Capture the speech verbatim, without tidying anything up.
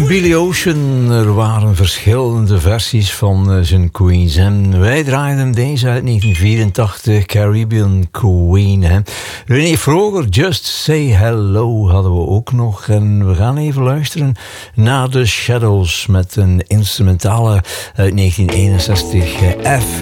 Billy Ocean, er waren verschillende versies van uh, zijn Queens. En wij draaiden deze uit negentien vierentachtig, Caribbean Queen. Hè. René Vroger, Just Say Hello hadden we ook nog. En we gaan even luisteren naar The Shadows met een instrumentale uit negentien eenenzestig, uh, F